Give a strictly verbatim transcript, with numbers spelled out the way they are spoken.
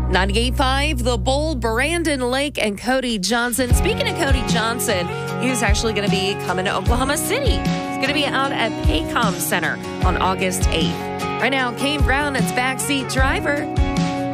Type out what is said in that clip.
ninety-eight point five, The Bull, Brandon Lake, and Cody Johnson. Speaking of Cody Johnson, he's actually going to be coming to Oklahoma City. He's going to be out at Paycom Center on August eighth. Right now, Kane Brown is backseat driver.